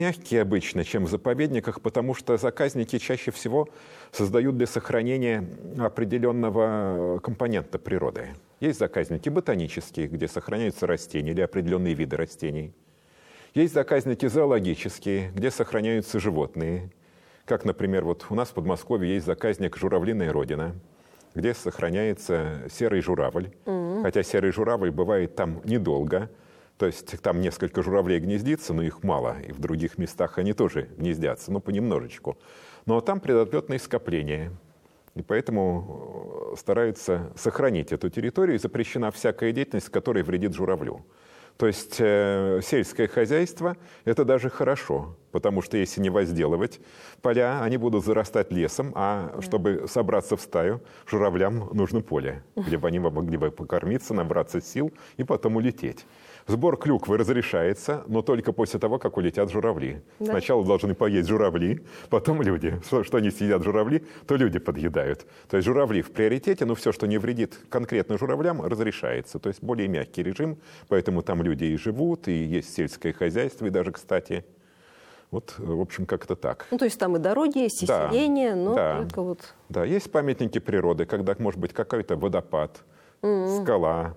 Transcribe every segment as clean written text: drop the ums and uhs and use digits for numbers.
мягкие обычно, чем в заповедниках, потому что заказники чаще всего создают для сохранения определенного компонента природы. Есть заказники ботанические, где сохраняются растения или определенные виды растений. Есть заказники зоологические, где сохраняются животные. Как, например, вот у нас в Подмосковье есть заказник «Журавлиная родина», где сохраняется серый журавль. Хотя серый журавль бывает там недолго. То есть там несколько журавлей гнездится, но их мало. И в других местах они тоже гнездятся, но понемножечку. Но там предотлетные скопления. И поэтому стараются сохранить эту территорию. И запрещена всякая деятельность, которая вредит журавлю. То есть сельское хозяйство – это даже хорошо, потому что если не возделывать поля, они будут зарастать лесом, а чтобы собраться в стаю, журавлям нужно поле, где бы они могли бы покормиться, набраться сил и потом улететь. Сбор клюквы разрешается, но только после того, как улетят журавли. Да. Сначала должны поесть журавли, потом люди. Что они съедят журавли, то люди подъедают. То есть журавли в приоритете, но все, что не вредит конкретно журавлям, разрешается. То есть более мягкий режим, поэтому там люди и живут, и есть сельское хозяйство, и даже, кстати, вот, в общем, как-то так. Ну, то есть там и дороги есть, и селения, но только вот... Да, есть памятники природы, когда, может быть, какой-то водопад, скала.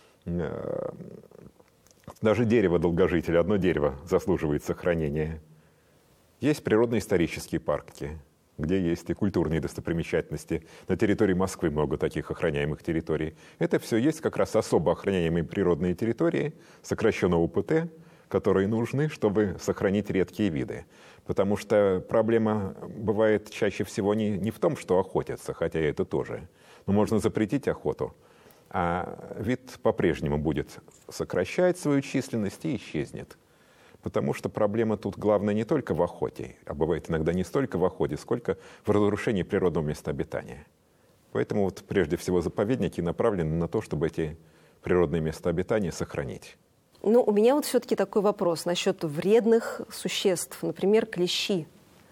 Даже дерево-долгожитель, одно дерево заслуживает сохранения. Есть природно-исторические парки, где есть и культурные достопримечательности. На территории Москвы много таких охраняемых территорий. Это все есть как раз особо охраняемые природные территории, сокращенно УПТ, которые нужны, чтобы сохранить редкие виды. Потому что проблема бывает чаще всего не в том, что охотятся, хотя и это тоже. Но можно запретить охоту, а вид по-прежнему будет сокращать свою численность и исчезнет. Потому что проблема тут главная не только в охоте, а бывает иногда не столько в охоте, сколько в разрушении природного места обитания. Поэтому вот прежде всего заповедники направлены на то, чтобы эти природные места обитания сохранить. Ну, у меня вот все-таки такой вопрос насчет вредных существ, например, клещи.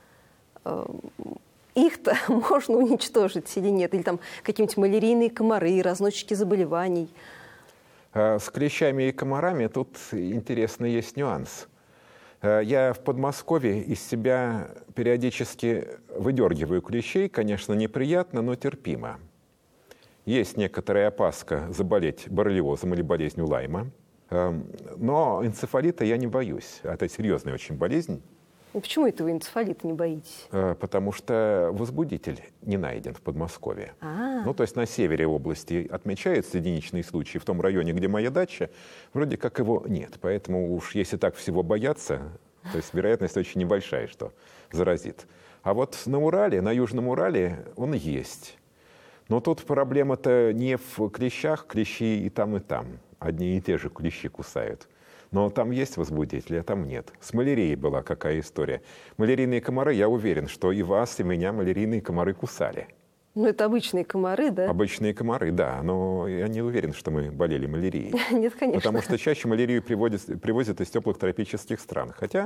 Их-то можно уничтожить или нет? Или там какие-нибудь малярийные комары, разносчики заболеваний? С клещами и комарами тут интересный есть нюанс. Я в Подмосковье из себя периодически выдергиваю клещей. Конечно, неприятно, но терпимо. Есть некоторая опаска заболеть боррелиозом или болезнью Лайма. Но энцефалита я не боюсь. Это серьезная очень болезнь. И почему это вы энцефалита не боитесь? Потому что возбудитель не найден в Подмосковье. Ну, то есть на севере области отмечаются единичные случаи. В том районе, где моя дача, вроде как его нет. Поэтому уж если так всего бояться, то есть вероятность очень небольшая, что заразит. А вот на Урале, на Южном Урале он есть. Но тут проблема-то не в клещах, клещи и там, одни и те же клещи кусают. Но там есть возбудители, а там нет. С малярией была какая история. Малярийные комары, я уверен, что и вас, и меня малярийные комары кусали. Ну, это обычные комары, да? Обычные комары, да. Но я не уверен, что мы болели малярией. Нет, конечно. Потому что чаще малярию привозят из теплых тропических стран. Хотя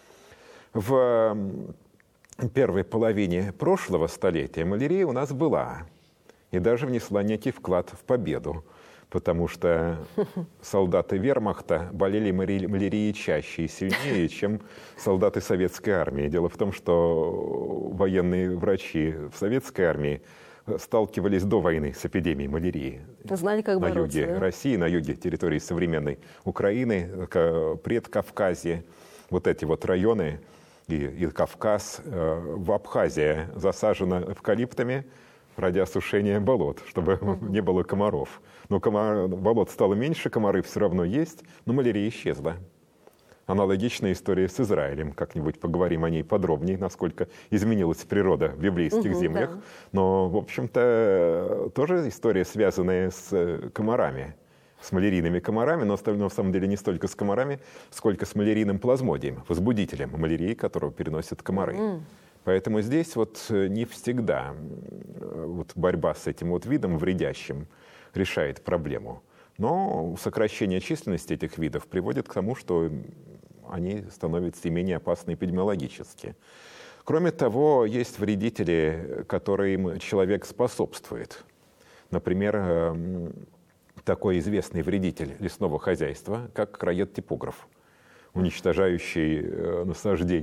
в первой половине прошлого столетия малярия у нас была. И даже внесла некий вклад в победу. Потому что солдаты вермахта болели малярией чаще и сильнее, чем солдаты советской армии. Дело в том, что военные врачи в советской армии сталкивались до войны с эпидемией малярии. Знали, как бороться, на юге России, на юге территории современной Украины, Предкавказье, вот эти вот районы, и Кавказ. В Абхазии засажено эвкалиптами ради осушения болот, чтобы не было комаров. Но болот стало меньше, комары все равно есть, но малярия исчезла. Аналогичная история с Израилем. Как-нибудь поговорим о ней подробнее, насколько изменилась природа в библейских землях. Да. Но, в общем-то, тоже история, связанная с комарами, с малярийными комарами, но на самом деле не столько с комарами, сколько с малярийным плазмодием, возбудителем малярии, которого переносят комары. Поэтому здесь вот не всегда вот борьба с этим вот видом вредящим решает проблему. Но сокращение численности этих видов приводит к тому, что они становятся менее опасны эпидемиологически. Кроме того, есть вредители, которым человек способствует. Например, такой известный вредитель лесного хозяйства, как краед-типограф. уничтожающий насаждение.